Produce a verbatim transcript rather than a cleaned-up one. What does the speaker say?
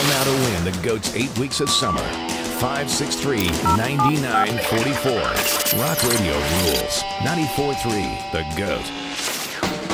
now to win the GOAT's eight weeks of summer. five six three, nine nine four four. Rock Radio rules. ninety-four point three, The GOAT.